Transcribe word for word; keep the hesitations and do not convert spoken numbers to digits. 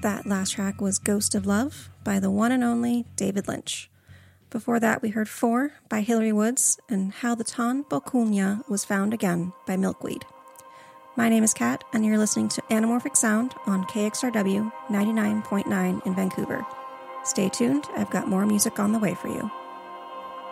That last track was Ghost of Love by the one and only David Lynch. Before that, we heard Four by Hilary Woods and How the Ton Bocunya Was Found Again by Milkweed. My name is Kat, and you're listening to Anamorphic Sound on K X R W ninety-nine point nine in Vancouver. Stay tuned, I've got more music on the way for you.